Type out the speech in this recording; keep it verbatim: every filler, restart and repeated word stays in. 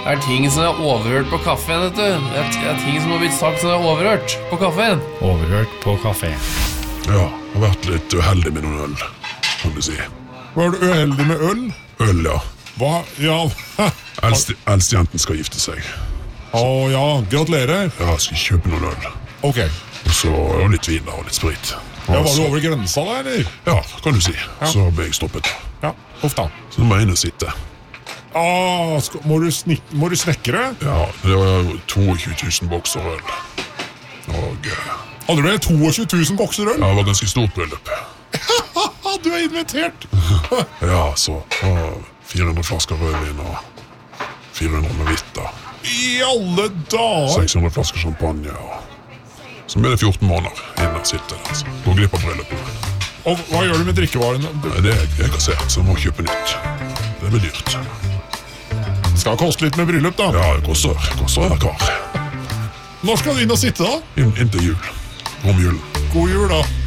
er ting som er overhørt på kaffen, vet du. Det er, det er ting som har blitt sagt som er overhørt på kaffen. Overhørt på kafé. Ja, jeg har vært litt uheldig med noen øl, kan du si. Var du uheldig med øl? Øl, ja. Hva? Ja. Eldste, eldstejenten skal gifte seg. Å ja, gratulerer. Ja, jeg skal kjøpe noen øl. Ok. Og så og litt vin da, og litt sprit. Ja, var så, du over grensa da, eller? Ja, kan du si. Så ble jeg stoppet. Ja, uff da. Så nå må jeg inn og sitte. Ah, skal, må, du snik, må du snekre? Ja, det var tjueto tusen bokser øl. Og eh, Hadde du vel tjueto tusen bokser øl? ja, det var ganske stort bryllup. Du er invitert. Ja, så og fire hundre flasker rødvin og fire hundre med hvitt da. I alle dager. seks hundre flasker champagne og så blir det fjorten måneder inn og sitte der. Altså. Gå glipp av bryllupet. Og hva gjør du med drikkevarene? Nei, det er jeg kassert, så jeg må kjøpe nytt. Det blir dyrt. Det skal koste litt med bryllup da. Ja, det koster, det koster en kar. Når skal du inn og sitte da? Inn, inn til jul. Om julen. God jul da.